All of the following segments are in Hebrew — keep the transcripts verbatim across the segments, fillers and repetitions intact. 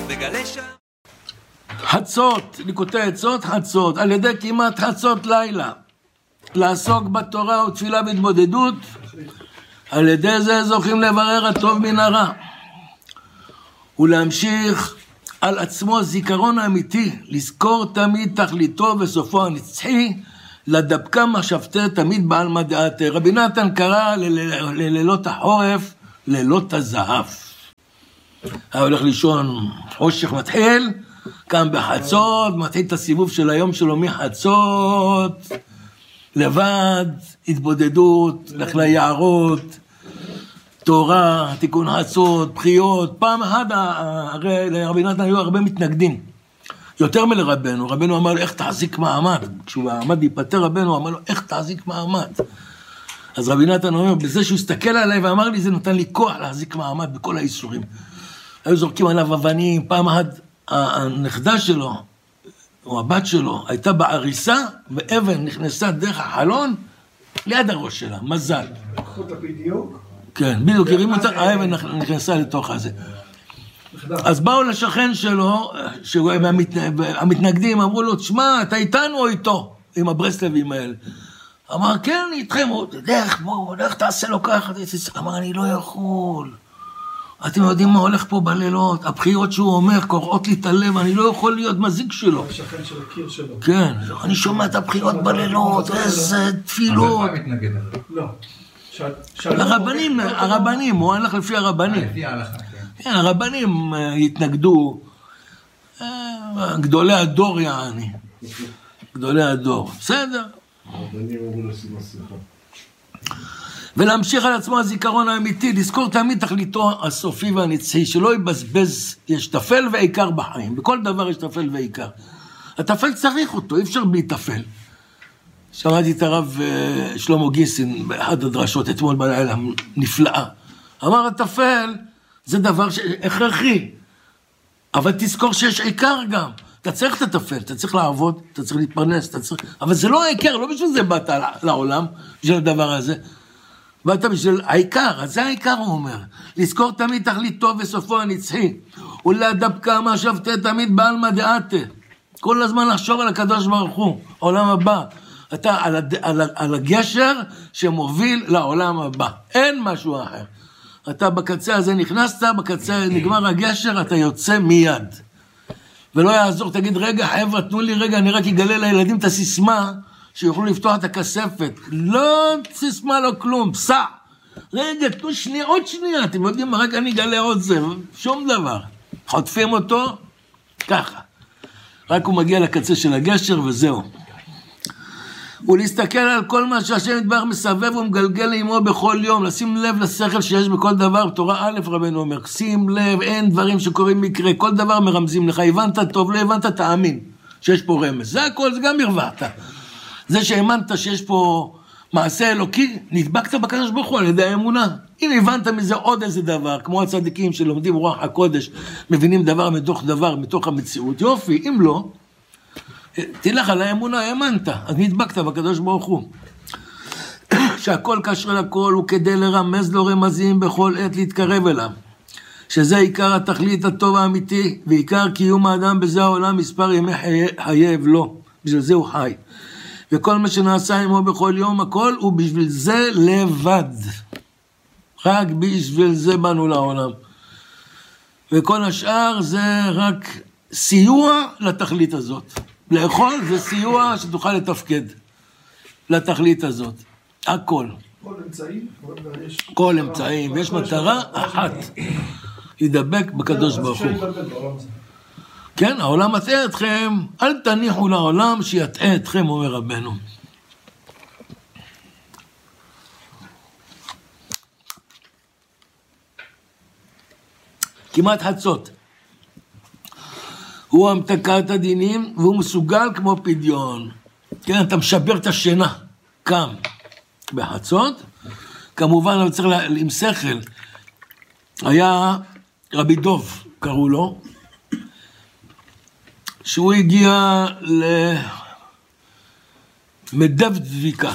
בגלי שם. חצות, ליקוטי עצות, חצות, על ידי כמעט חצות לילה, לעסוק בתורה ותפילה והתבודדות, על ידי זה זוכים לברר הטוב מן הרע, ולהמשיך על עצמו זיכרון אמיתי, לזכור תמיד תכליתו וסופו הנצחי, לדבקה מחשבתי תמיד בעלמא דעתי. רבי נתן קרא ללילות החורף לילות הזהב. היה הולך לישון, חושך מתחיל, קם בחצות, מתחיל את הסיבוב של היום שלו מחצות, לבד, התבודדות, לך ליערות, תורה, תיקון חצות, בחיות. פעם אחת, הרי לרבי נתן היו הרבה מתנגדים, יותר מלרבנו. רבנו אמר לו, איך תחזיק מעמד? כשהוא עמד להיפטר רבנו, אמר לו, איך תחזיק מעמד? אז רבי נתן אומר, בזה שהוא הסתכל עליי ואמר לי, זה נותן לי כוח להחזיק מעמד בכל האיסורים. היו זורקים עליו אבנים. פעם אחת הנכדה שלו, או הבת שלו, הייתה בעריסה, ואבן נכנסה דרך החלון ליד הראש שלה, מזל. לקחו אותה בדיוק? כן, בדיוק, הרימו אותה, האבן נכנסה לתוך הזה. אז באו לשכן שלו, המתנגדים אמרו לו, תשמע, אתה איתנו או איתו, עם הברסלבים האלה? אמר, כן, איתכם, דרך, בואו, דרך תעשה לו ככה. אמר, אני לא יכול. אתם יודעים מה הולך פה בלילות? הבחירות שהוא אומר, קוראות לי את הלב, אני לא יכול להיות מזיק שלו. השכן של הקיר שלו. כן, אני שומע את הבחירות בלילות, איזה תפילות. אז איפה מתנגד לזה? לא. הרבנים, הרבנים, הוא הלך לפי הרבנים. לפי ההלכה, כן. כן, הרבנים התנגדו, גדולי הדור יעני. גדולי הדור. בסדר. הרבנים אמרו לשים מסכה. ולהמשיך על עצמו הזיכרון האמיתי, לזכור תמיד תכליתו הסופי והנצחי, שלא יבזבז, יש תפל ועיקר בחיים, בכל דבר יש תפל ועיקר. התפל צריך אותו, אי אפשר בלי תפל. שמעתי את הרב שלמה גיסין באחד הדרשות, אתמול בלילה, נפלאה. אמר, התפל זה דבר הכרחי, אבל תזכור שיש עיקר גם. אתה צריך את התפל, אתה צריך לעבוד, אתה צריך להתפרנס, אתה צריך... אבל זה לא העיקר, לא בשביל זה באת לעולם, בשביל הדבר הזה. באת בשביל העיקר, אז זה העיקר הוא אומר. לזכור תמיד תכליתו וסופו הנצחי, ולהדבקה מחשבתי תמיד בעלמא דעתי. כל הזמן לחשוב על הקדוש ברוך הוא, העולם הבא. אתה על, הד... על, על הגשר שמוביל לעולם הבא. אין משהו אחר. אתה בקצה הזה נכנסת, בקצה נגמר הגשר, אתה יוצא מיד. ולא יעזור, תגיד, רגע, חבר'ה, תנו לי רגע, אני רק אגלה לילדים את הסיסמה, שיוכלו לפתוח את הכספת. לא סיסמה, לא כלום, פסע. רגע, תנו שנייה, עוד שנייה, אתם יודעים מה, רק אני אגלה עוד זה, שום דבר. חוטפים אותו, ככה. רק הוא מגיע לקצה של הגשר וזהו. ולהסתכל על כל מה שהשם יתברך מסבב ומגלגל לעמו בכל יום, לשים לב לשכל שיש בכל דבר. בתורה א' רבנו אומר, שים לב, אין דברים שקוראים מקרה, כל דבר מרמזים לך, הבנת טוב, לא הבנת, תאמין שיש פה רמז. זה הכל, זה גם הרווחת. זה שהאמנת שיש פה מעשה אלוקי, נדבקת בקדוש ברוך הוא על ידי האמונה. אם הבנת מזה עוד איזה דבר, כמו הצדיקים שלומדים רוח הקודש, מבינים דבר מתוך דבר, מתוך המציאות, יופי, אם לא, תלך על האמונה, האמנת, אז נדבקת בקדוש ברוך הוא. שהכל קשר לכל הוא כדי לרמז לו רמזים בכל עת להתקרב אליו. שזה עיקר התכלית הטוב האמיתי, ועיקר קיום האדם בזה העולם מספר ימי חייב לו. בשביל זה הוא חי. וכל מה שנעשה עמו בכל יום, הכל הוא בשביל זה לבד. רק בשביל זה באנו לעולם. וכל השאר זה רק סיוע לתכלית הזאת. לאכול זה סיוע שתוכל לתפקד לתכלית הזאת. הכל. כל אמצעים? כל אמצעים. ויש מטרה אחת. להידבק בקדוש ברוך הוא. כן, העולם מטעה אתכם. אל תניחו לעולם שיטעה אתכם, אומר רבנו. כמעט חצות. הוא המתקת הדינים, והוא מסוגל כמו פדיון. כן, אתה משבר את השינה. קם בחצות. כמובן, אני צריך לה, עם שכל. היה רבי דוב, קראו לו, שהוא הגיע למדב דביקה,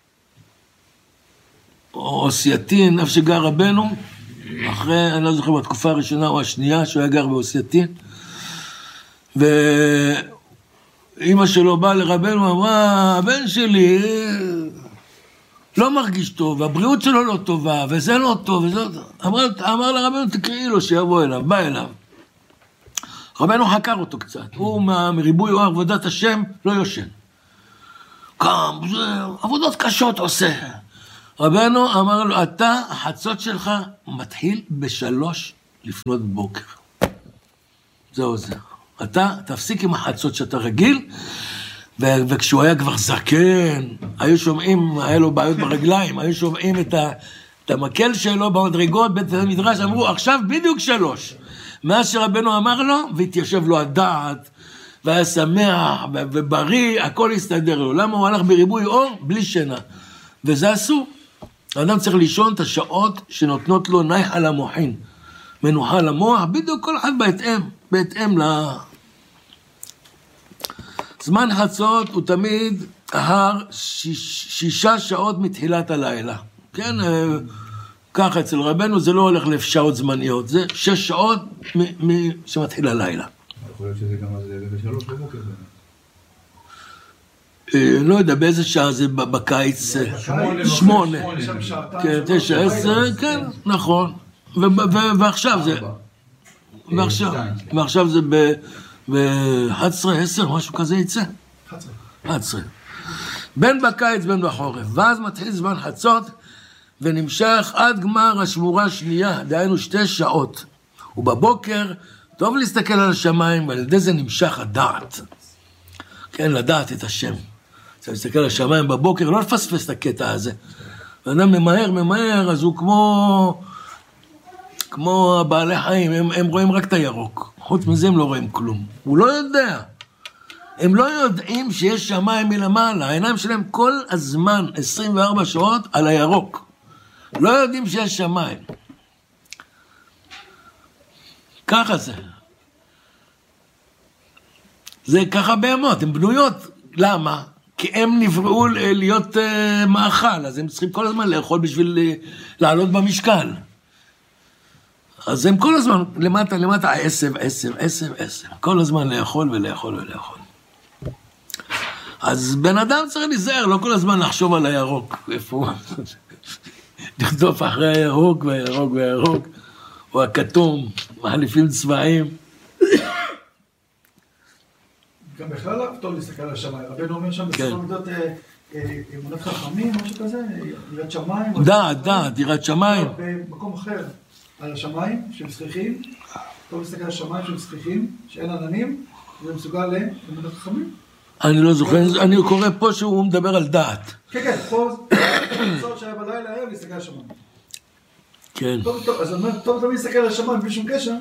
או אוסייתין, איפה שגר רבנו, אחרי, אני לא זוכר, בתקופה הראשונה או השנייה, שהוא היה גר באוסייתין, ואמא שלו באה לרבנו, אמרה, הבן שלי לא מרגיש טוב, הבריאות שלו לא טובה, וזה לא טוב, וזה לא טוב. אמר, אמר לרבנו, תקראי לו שיבוא אליו, בא אליו. רבנו חקר אותו קצת, הוא מריבוי או עבודת השם לא יושן. קם, זה עבודות קשות עושה. רבנו אמר לו, אתה, החצות שלך מתחיל בשלוש לפנות בוקר. זהו זה. אתה תפסיק עם החצות שאתה רגיל, ו- וכשהוא היה כבר זקן, היו שומעים, היה לו בעיות ברגליים, היו שומעים את, ה- את המקל שלו במדרגות, בית המדרש, אמרו, עכשיו בדיוק שלוש. מאז שרבנו אמר לו, והתיישב לו הדעת, והיה שמח ובריא, הכל הסתדר לו. למה הוא הלך בריבוי אור? בלי שינה. וזה אסור. האדם צריך לישון את השעות שנותנות לו נייחה למוחין. מנוחה למוח, בדיוק כל אחד בהתאם, בהתאם ל... זמן חצות הוא תמיד אחר שיש, שישה שעות מתחילת הלילה. כן, ככה אצל רבנו זה לא הולך לשעות זמניות, זה שש שעות מ- מ- שמתחיל הלילה. יכול להיות שזה גם בשלוש בבוקר. לא יודע, באיזה שעה זה בקיץ? שמונה. כן, תשע, עשר, כן, נכון. ועכשיו זה... ועכשיו זה ב-אחת עשרה, עשר, משהו כזה יצא. אחת עשרה. בין בקיץ, בין בחורף. ואז מתחיל זמן חצות, ונמשך עד גמר השמורה השנייה, דהיינו שתי שעות. ובבוקר, טוב להסתכל על השמיים, ועל ידי זה נמשך הדעת. כן, לדעת את השם. צריך להסתכל על השמיים בבוקר, לא לפספס את הקטע הזה. ואדם ממהר, ממהר, אז הוא כמו... כמו הבעלי חיים, הם, הם רואים רק את הירוק. חוץ מזה הם לא רואים כלום. הוא לא יודע. הם לא יודעים שיש שמיים מלמעלה. העיניים שלהם כל הזמן, עשרים וארבע שעות, על הירוק. לא יודעים שיש שמיים. ככה זה. זה ככה בהמות, הן בנויות. למה? כי הם נבראו להיות uh, מאכל, אז הם צריכים כל הזמן לאכול בשביל uh, לעלות במשקל. אז הם כל הזמן, למטה, למטה, עשב, עשב, עשב, עשב. כל הזמן לאכול ולאכול ולאכול. אז בן אדם צריך להיזהר, לא כל הזמן לחשוב על הירוק. איפה הוא? לכתוב אחרי הירוק והירוק והירוק, או הכתום, מחליפים צבעים. גם בכלל טוב להסתכל על השמיים. רבנו אומר שם בספר מידות אמונת חכמים, משהו כזה, יראת שמיים. דעת, דעת, יראת שמיים. במקום אחר, על השמיים שהם זכיחים, טוב להסתכל על השמיים שהם זכיחים, שאין עננים, זה מסוגל לאמונת חכמים. אני לא זוכר, אני קורא פה שהוא מדבר על דעת. כן, כן, פה זה שהיה בלילה היום להסתכל על השמיים. כן. טוב, טוב, אז אני אומר, טוב תמיד להסתכל על השמיים בלי שום קשר.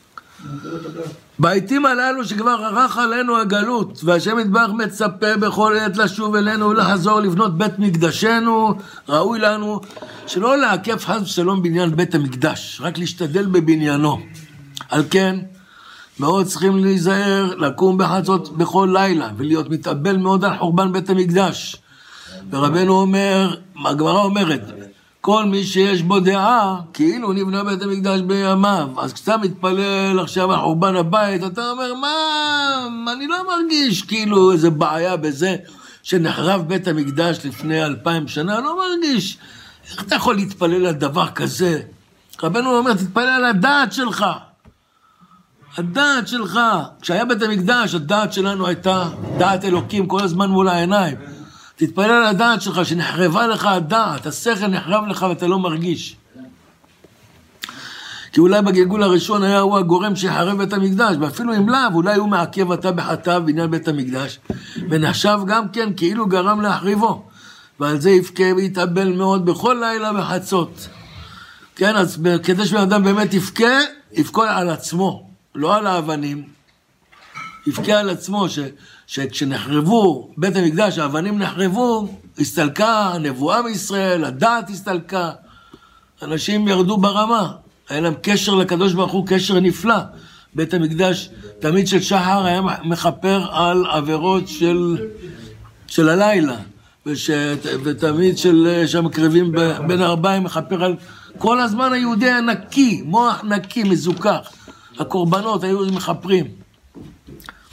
בעיתים הללו שכבר ערך עלינו הגלות, והשם יתברך מצפה בכל עת לשוב אלינו ולחזור לבנות בית מקדשנו, ראוי לנו שלא לעכב חס ושלום בניין בית המקדש, רק להשתדל בבניינו. על כן, מאוד צריכים להיזהר, לקום בחצות בכל לילה, ולהיות מתאבל מאוד על חורבן בית המקדש. ורבנו אומר, הגמרא אומרת, כל מי שיש בו דעה, כאילו נבנה בית המקדש בימיו, אז כשאתה מתפלל עכשיו על חורבן הבית, אתה אומר, מה, אני לא מרגיש כאילו איזה בעיה בזה שנחרב בית המקדש לפני אלפיים שנה, לא מרגיש. איך אתה יכול להתפלל על דבר כזה? רבנו אומר, תתפלל על הדעת שלך. הדעת שלך. כשהיה בית המקדש, הדעת שלנו הייתה דעת אלוקים כל הזמן מול העיניים. תתפלל על הדעת שלך, שנחרבה לך הדעת, השכל נחרב לך ואתה לא מרגיש. כי אולי בגלגול הראשון היה הוא הגורם שיחרב בית המקדש, ואפילו אם לאו, אולי הוא מעכב אתה בחטאיו בעניין בית המקדש, ונחשב גם כן כאילו גרם להחריבו, ועל זה יבכה ויתאבל מאוד בכל לילה בחצות. כן, אז כדי שבן אדם באמת יבכה, יבכה על עצמו, לא על האבנים. יבכה על עצמו, ש... שכשנחרבו בית המקדש, האבנים נחרבו, הסתלקה הנבואה מישראל, הדעת הסתלקה, אנשים ירדו ברמה, היה להם קשר לקדוש ברוך הוא, קשר נפלא. בית המקדש, תמיד של שחר היה מחפר על עבירות של, של הלילה, וש... ותמיד של שם קרבים בין ארבעים מחפר על... כל הזמן היהודי היה נקי, מוח נקי, מזוכח. הקורבנות היו מחפרים.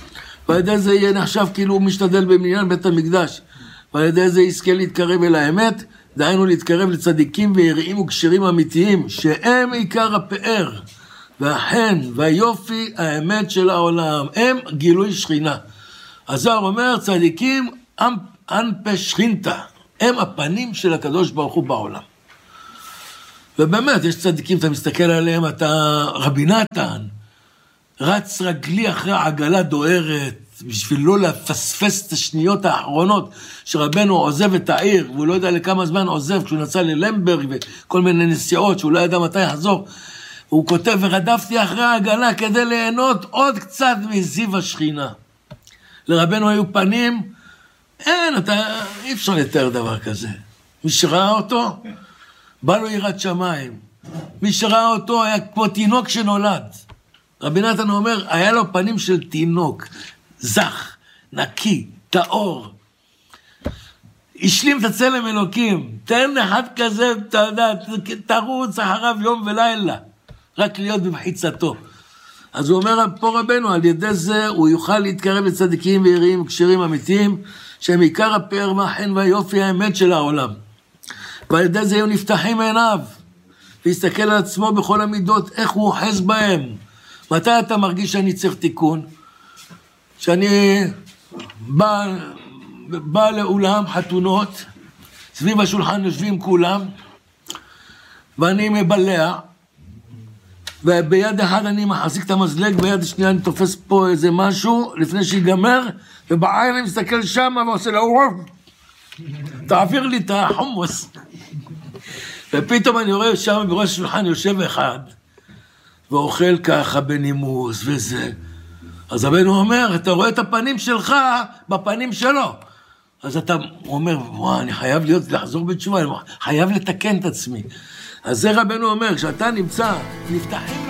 ועל ידי זה יהיה נחשב כאילו הוא משתדל במניין בית המקדש. ועל ידי זה יזכה להתקרב אל האמת, דהיינו להתקרב לצדיקים ויראים וכשרים אמיתיים, שהם עיקר הפאר, והחן והיופי האמת של העולם, הם גילוי שכינה. הזוהר אומר, צדיקים אנפה שכינתה, הם הפנים של הקדוש ברוך הוא בעולם. ובאמת, יש צדיקים, אתה מסתכל עליהם, אתה רבי נתן, רץ רגלי אחרי עגלה דוהרת, בשביל לא לפספס את השניות האחרונות, שרבנו עוזב את העיר, והוא לא יודע לכמה זמן עוזב, כשהוא נסע ללמברג וכל מיני נסיעות, שהוא לא ידע מתי יחזור, הוא כותב, ורדפתי אחרי העגלה כדי ליהנות עוד קצת מזיו השכינה. לרבנו היו פנים, אין, אתה, אי אפשר לתאר דבר כזה. מי שראה אותו, בא לו יראת שמיים. מי שראה אותו היה כמו תינוק שנולד. רבי נתן אומר, היה לו פנים של תינוק, זך, נקי, טהור. השלים את הצלם אלוקים. תן אחד כזה, אתה יודע, תרוץ אחריו יום ולילה. רק להיות במחיצתו. אז הוא אומר פה רבנו, על ידי זה הוא יוכל להתקרב לצדיקים ויראים וכשרים אמיתיים, שהם עיקר הפאר והחן והיופי האמת של העולם. ועל ידי זה הוא נפתחים עיניו, ויסתכל על עצמו בכל המידות, איך הוא אוחז בהם. מתי אתה מרגיש שאני צריך תיקון? שאני בא, בא לאולם חתונות, סביב השולחן יושבים כולם, ואני מבלע, וביד אחד אני מחזיק את המזלג, ביד השנייה אני תופס פה איזה משהו, לפני שיגמר, ובעין אני מסתכל שם, ועושה לו, תעביר לי את החומוס. ופתאום אני רואה שם בראש השולחן יושב אחד, ואוכל ככה בנימוס וזה. אז רבנו אומר, אתה רואה את הפנים שלך בפנים שלו. אז אתה אומר, וואו, אני חייב להיות, לחזור בתשובה, אני חייב לתקן את עצמי. אז זה רבנו אומר, כשאתה נמצא, נפתחים